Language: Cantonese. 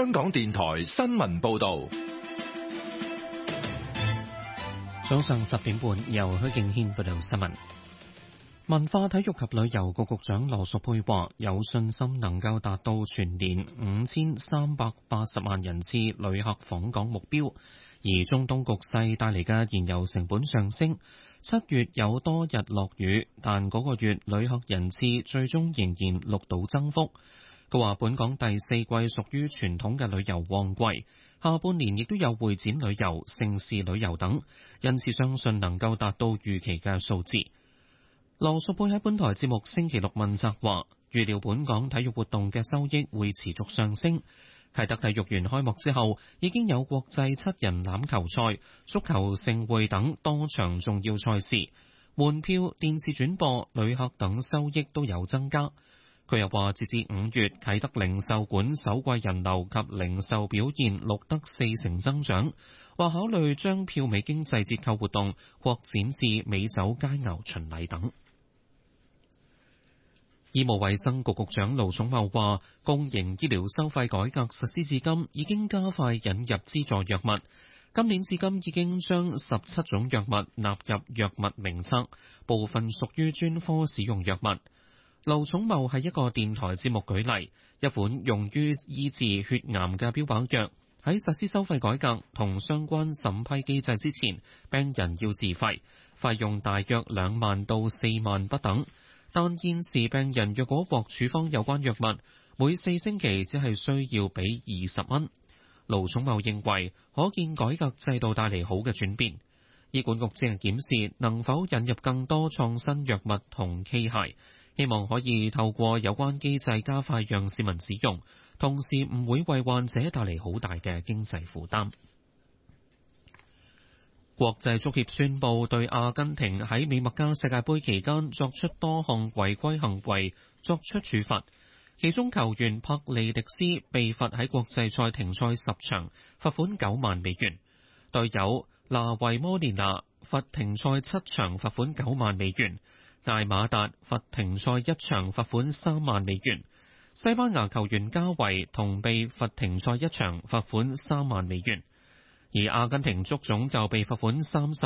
香港電台新聞報道。 早上10點半，由許敬軒報道新聞。文化體育及旅遊局局長羅淑佩話：有信心能夠達到全年5380萬人次旅客訪港目標。而中東局勢帶嚟嘅燃油成本上升，7月有多日落雨，但嗰個月旅客人次最終仍然錄到增幅。佢話：本港第四季屬於傳統嘅旅遊旺季，下半年亦都有會展旅遊、盛事旅遊等，因此相信能夠達到預期嘅數字。羅淑佩喺本台節目星期六問責話：預料本港體育活動嘅收益會持續上升。啟德體育園開幕之後，已經有國際7人欖球賽、足球盛會等多場重要賽事，門票、電視轉播、旅客等收益都有增加。佢又話，截至5月，啟德零售館首季人流及零售表現錄得40%增長，話考慮將票尾經濟折扣活動擴展至美酒佳餚巡禮等。醫務衛生局局長盧寵茂話，公營醫療收費改革實施至今，已經加快引入資助藥物。今年至今已經將17種藥物納入藥物名冊，部分屬於專科使用藥物。盧寵茂喺一個電台節目舉例，一款用於醫治血癌嘅標靶藥，喺實施收費改革同相關審批機制之前，病人要自費，費用大約2萬到4萬不等。但現時病人若果獲處方有關藥物，每4星期只係需要俾20蚊。盧寵茂認為，可見改革制度帶嚟好嘅轉變。醫管局正檢視能否引入更多創新藥物同器械，希望可以透過有關機制加快讓市民使用，同時唔會為患者帶嚟好大嘅經濟負擔。國際足協宣布對阿根廷喺美墨加世界盃期間作出多項違規行為作出處罰，其中球員帕利迪斯被罰喺國際賽停賽10場，罰款9萬美元；隊友拿維摩連拿罰停賽7場，罰款9萬美元；艾馬達罰停賽1場，罰款3萬美元；西班牙球員加維同被罰停賽1場，罰款3萬美元。而阿根廷足總就被罰款30